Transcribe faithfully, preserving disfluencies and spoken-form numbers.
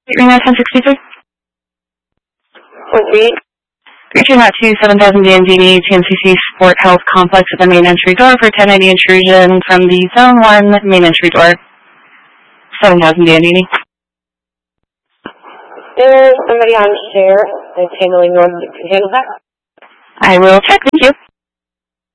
Reno ten sixty-three. Repeat. Reaching out to seven thousand D M D D, T N C C Sport Health Complex at the main entry door for ten ninety intrusion from the Zone one main entry door. seven thousand D M D D. There's somebody on share that's handling your handle that. I will check. Thank you.